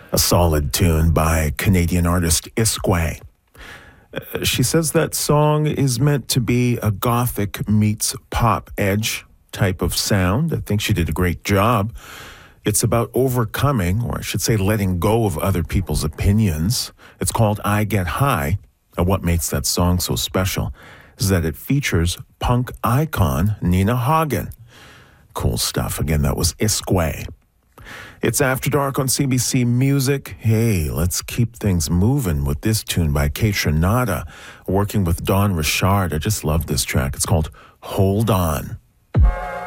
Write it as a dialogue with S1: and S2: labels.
S1: A solid tune by Canadian artist Iskway. She says that song is meant to be a gothic meets pop edge type of sound. I think she did a great job. It's about overcoming, or I should say letting go of other people's opinions. It's called I Get High. And what makes that song so special is that it features punk icon Nina Hagen. Cool stuff. Again, that was Iskway. It's After Dark on CBC Music. Hey, let's keep things moving with this tune by Kate Shonada, working with Don Richard. I just love this track. It's called Hold On.